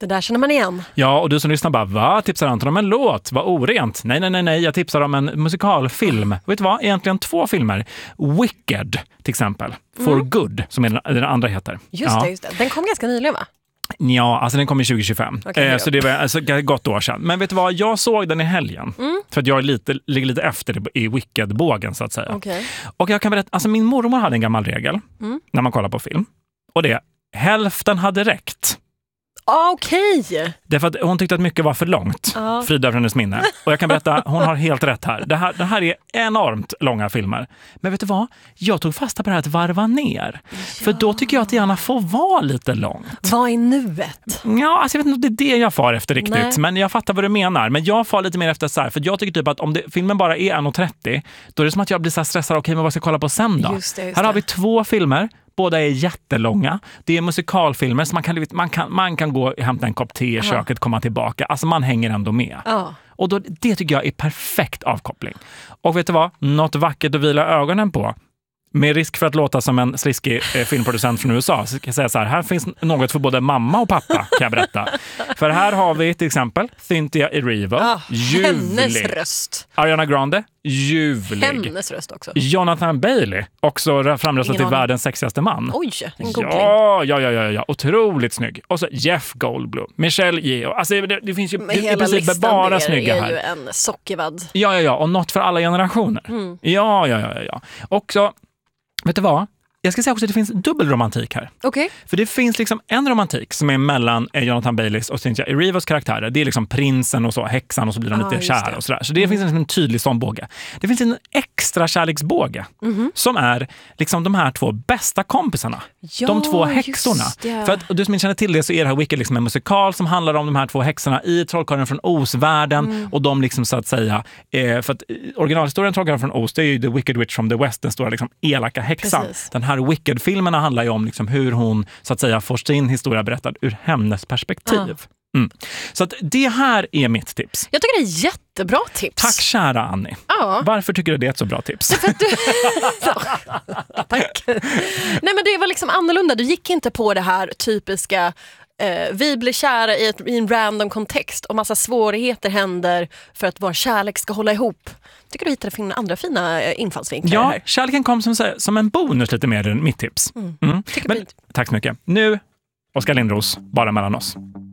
Det där känner man igen. Ja, och du som lyssnar bara, va? Tipsar Anton om en låt? Vad orent. Nej. Jag tipsar om en musikalfilm. Vet du vad? Egentligen 2 filmer. Wicked, till exempel. For Good, som är den andra heter. Just det. Den kom ganska nyligen, va? Ja, alltså den kom i 2025. Så det var alltså gott år sedan. Men vet du vad? Jag såg den i helgen. För att jag ligger lite efter i Wicked-bågen, så att säga. Okay. Och jag kan berätta, alltså min mormor hade en gammal regel när man kollar på film. Och det, hälften hade räckt. Okej. Därför att hon tyckte att mycket var för långt. Frida för hennes minne. Och jag kan berätta, hon har helt rätt här. Det här är enormt långa filmer. Men vet du vad? Jag tog fasta på det här att varva ner. Ja. För då tycker jag att det gärna får vara lite långt. Vad är nuet? Ja, alltså jag vet inte om det är det jag far efter riktigt. Nej. Men jag fattar vad du menar. Men jag far lite mer efter så här. För jag tycker typ att om filmen bara är 1:30, då är det som att jag blir så här stressad. Okej, men vad ska jag kolla på sen då? Just det. Här har vi 2 filmer. Båda är jättelånga. Det är musikalfilmer så man kan gå och hämta en kopp te i köket, komma tillbaka. Alltså man hänger ändå med. Och då, det tycker jag är perfekt avkoppling. Och vet du vad? Något vackert att vila ögonen på. Med risk för att låta som en sliskig filmproducent från USA så kan jag säga så här, här finns något för både mamma och pappa, kan jag berätta. För här har vi till exempel Cynthia Erivo, ljuvlig. Hennes röst. Ariana Grande, ljuvlig. Hennes röst också. Jonathan Bailey, också framröstad till världens sexigaste man. Oj, en googling. Ja. Otroligt snygg. Och så Jeff Goldblum, Michelle Yeoh. Alltså det finns ju i princip bara snygga här. Är ju en sockervadd. Ja. Och något för alla generationer. Ja. Och så, vet du vad? Jag ska säga också att det finns dubbelromantik här. Okay. För det finns liksom en romantik som är mellan Jonathan Baileys och Cynthia Erivos karaktärer. Det är liksom prinsen och så, häxan och så blir de lite kära och sådär. Så det finns liksom en tydlig sån båge. Det finns en extra kärleksbåge som är liksom de här 2 bästa kompisarna. Ja, de 2 häxorna. För att du som inte känner till det så är det här Wicked liksom en musikal som handlar om de här 2 häxorna i Trollkarlen från Oz-världen. Och de liksom så att säga, för att originalhistorien Trollkarlen från Oz, det är ju The Wicked Witch from the West, den stora liksom elaka häxan. Precis. Den här Wicked-filmerna handlar ju om liksom hur hon så att säga får sin historia berättad ur hennes perspektiv. Så att det här är mitt tips. Jag tycker det är jättebra tips. Tack kära Annie. Varför tycker du det är ett så bra tips? För att Tack. Nej, men det var liksom annorlunda. Du gick inte på det här typiska vi blir kära i en random kontext och massa svårigheter händer för att vår kärlek ska hålla ihop. Tycker du hittade andra fina infallsvinklar här? Ja, kärleken kom som en bonus lite mer än mitt tips. Tycker tack så mycket. Nu, Oskar Lindros, bara mellan oss.